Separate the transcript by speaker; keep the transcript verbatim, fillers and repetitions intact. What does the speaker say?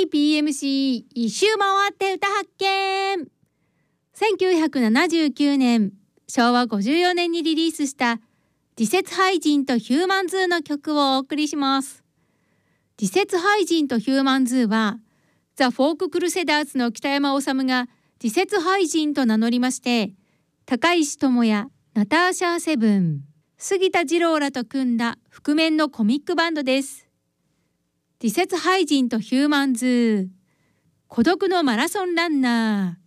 Speaker 1: ーピーエムシー 一周回って歌発見。せんきゅうひゃくななじゅうきゅうねん、しょうわごじゅうよねんにリリースした時節俳人とヒューマンズーの曲をお送りします。時節俳人とヒューマンズーはザ・フォーク・クルセダーズの北山治が時節俳人と名乗りまして、高石智也、ナターシャー・セブン、杉田二郎らと組んだ覆面のコミックバンドです。時節俳人とヒューマンズー、孤独のマラソンランナー。